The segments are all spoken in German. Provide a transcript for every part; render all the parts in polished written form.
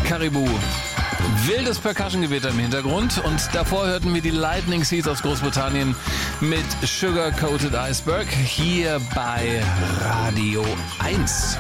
Caribou. Wildes Percussion-Gewitter im Hintergrund und davor hörten wir die Lightning Seeds aus Großbritannien mit Sugar Coated Iceberg hier bei Radio 1.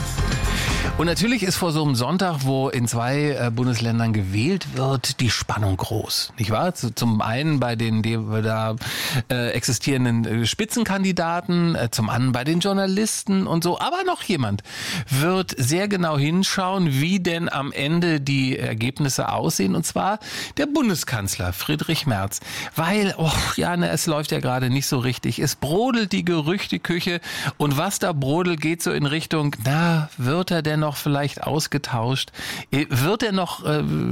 Und natürlich ist vor so einem Sonntag, wo in 2 Bundesländern gewählt wird, die Spannung groß, nicht wahr? Zum einen bei den da existierenden Spitzenkandidaten, zum anderen bei den Journalisten und so. Aber noch jemand wird sehr genau hinschauen, wie denn am Ende die Ergebnisse aussehen. Und zwar der Bundeskanzler Friedrich Merz. Weil, es läuft ja gerade nicht so richtig. Es brodelt die Gerüchteküche. Und was da brodelt, geht so in Richtung, wird er denn noch vielleicht ausgetauscht? Wird er noch,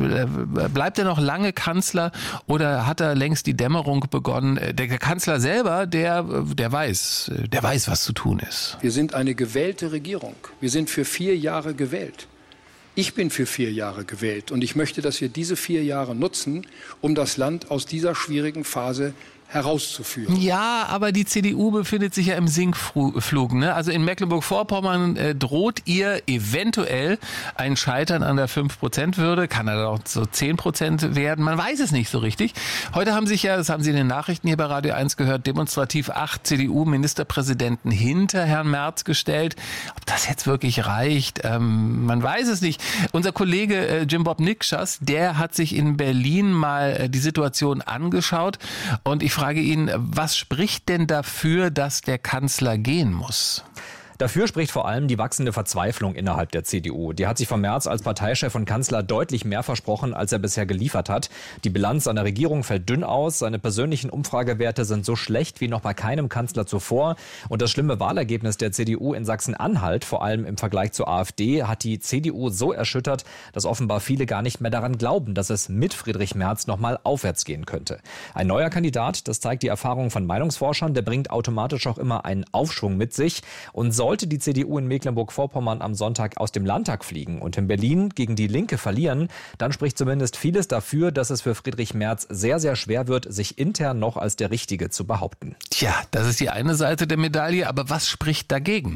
bleibt er noch lange Kanzler oder hat er längst die Dämmerung begonnen? Der Kanzler selber, der weiß, was zu tun ist. Wir sind eine gewählte Regierung. Wir sind für 4 Jahre gewählt. Ich bin für 4 Jahre gewählt und ich möchte, dass wir diese 4 Jahre nutzen, um das Land aus dieser schwierigen Phase herauszuführen. Ja, aber die CDU befindet sich ja im Sinkflug. Ne? Also in Mecklenburg-Vorpommern droht ihr eventuell ein Scheitern an der 5%-Hürde. Kann er doch so 10% werden? Man weiß es nicht so richtig. Heute haben sich ja, das haben Sie in den Nachrichten hier bei Radio 1 gehört, demonstrativ 8 CDU-Ministerpräsidenten hinter Herrn Merz gestellt. Ob das jetzt wirklich reicht, man weiß es nicht. Unser Kollege Jim Bob Nikschas, der hat sich in Berlin mal die Situation angeschaut und ich frage ihn, was spricht denn dafür, dass der Kanzler gehen muss? Dafür spricht vor allem die wachsende Verzweiflung innerhalb der CDU. Die hat sich von Merz als Parteichef und Kanzler deutlich mehr versprochen, als er bisher geliefert hat. Die Bilanz seiner Regierung fällt dünn aus. Seine persönlichen Umfragewerte sind so schlecht wie noch bei keinem Kanzler zuvor. Und das schlimme Wahlergebnis der CDU in Sachsen-Anhalt, vor allem im Vergleich zur AfD, hat die CDU so erschüttert, dass offenbar viele gar nicht mehr daran glauben, dass es mit Friedrich Merz nochmal aufwärts gehen könnte. Ein neuer Kandidat, das zeigt die Erfahrung von Meinungsforschern, der bringt automatisch auch immer einen Aufschwung mit sich. Und sollte die CDU in Mecklenburg-Vorpommern am Sonntag aus dem Landtag fliegen und in Berlin gegen die Linke verlieren, dann spricht zumindest vieles dafür, dass es für Friedrich Merz sehr, sehr schwer wird, sich intern noch als der Richtige zu behaupten. Tja, das ist die eine Seite der Medaille, aber was spricht dagegen?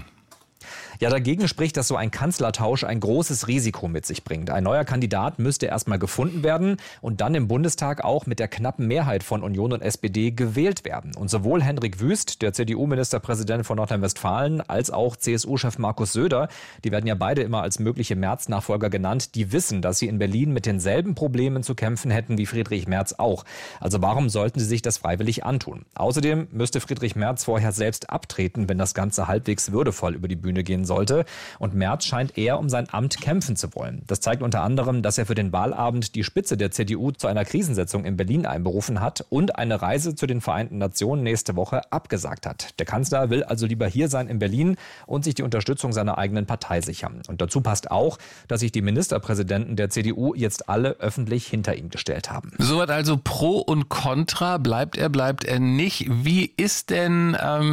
Ja, dagegen spricht, dass so ein Kanzlertausch ein großes Risiko mit sich bringt. Ein neuer Kandidat müsste erstmal gefunden werden und dann im Bundestag auch mit der knappen Mehrheit von Union und SPD gewählt werden. Und sowohl Hendrik Wüst, der CDU-Ministerpräsident von Nordrhein-Westfalen, als auch CSU-Chef Markus Söder, die werden ja beide immer als mögliche Merz-Nachfolger genannt, die wissen, dass sie in Berlin mit denselben Problemen zu kämpfen hätten wie Friedrich Merz auch. Also warum sollten sie sich das freiwillig antun? Außerdem müsste Friedrich Merz vorher selbst abtreten, wenn das Ganze halbwegs würdevoll über die Bühne gehen sollte. Und Merz scheint eher um sein Amt kämpfen zu wollen. Das zeigt unter anderem, dass er für den Wahlabend die Spitze der CDU zu einer Krisensitzung in Berlin einberufen hat und eine Reise zu den Vereinten Nationen nächste Woche abgesagt hat. Der Kanzler will also lieber hier sein in Berlin und sich die Unterstützung seiner eigenen Partei sichern. Und dazu passt auch, dass sich die Ministerpräsidenten der CDU jetzt alle öffentlich hinter ihn gestellt haben. Soweit also Pro und Contra. Bleibt er nicht? Wie ist denn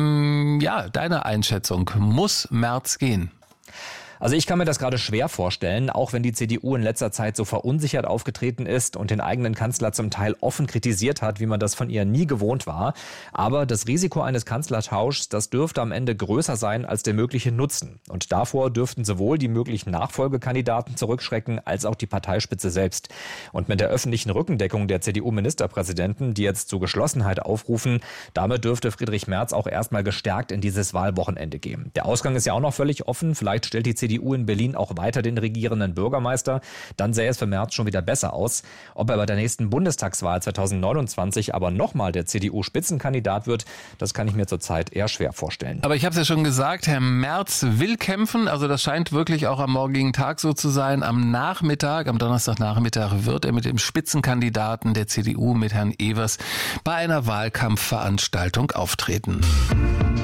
deine Einschätzung? Muss Merz gehen? Also ich kann mir das gerade schwer vorstellen, auch wenn die CDU in letzter Zeit so verunsichert aufgetreten ist und den eigenen Kanzler zum Teil offen kritisiert hat, wie man das von ihr nie gewohnt war. Aber das Risiko eines Kanzlertauschs, das dürfte am Ende größer sein als der mögliche Nutzen. Und davor dürften sowohl die möglichen Nachfolgekandidaten zurückschrecken, als auch die Parteispitze selbst. Und mit der öffentlichen Rückendeckung der CDU-Ministerpräsidenten, die jetzt zur Geschlossenheit aufrufen, damit dürfte Friedrich Merz auch erstmal gestärkt in dieses Wahlwochenende gehen. Der Ausgang ist ja auch noch völlig offen. Vielleicht stellt die CDU in Berlin auch weiter den regierenden Bürgermeister. Dann sähe es für Merz schon wieder besser aus. Ob er bei der nächsten Bundestagswahl 2029 aber nochmal der CDU-Spitzenkandidat wird, das kann ich mir zurzeit eher schwer vorstellen. Aber ich habe es ja schon gesagt, Herr Merz will kämpfen. Also das scheint wirklich auch am morgigen Tag so zu sein. Am Donnerstagnachmittag wird er mit dem Spitzenkandidaten der CDU, mit Herrn Evers, bei einer Wahlkampfveranstaltung auftreten.